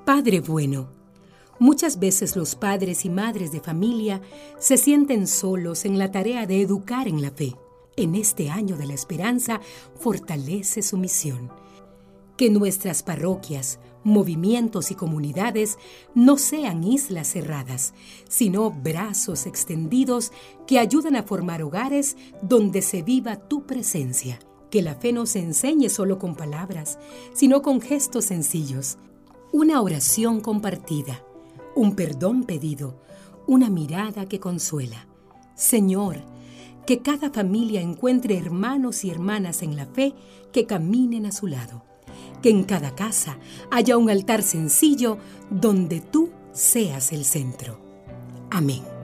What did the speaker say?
Padre bueno. Muchas veces los padres y madres de familia se sienten solos en la tarea de educar en la fe. En este año de la esperanza, fortalece su misión. Que nuestras parroquias, movimientos y comunidades no sean islas cerradas, sino brazos extendidos que ayudan a formar hogares donde se viva tu presencia. Que la fe no se enseñe solo con palabras, sino con gestos sencillos. Una oración compartida, un perdón pedido, una mirada que consuela. Señor, que cada familia encuentre hermanos y hermanas en la fe que caminen a su lado. Que en cada casa haya un altar sencillo donde tú seas el centro. Amén.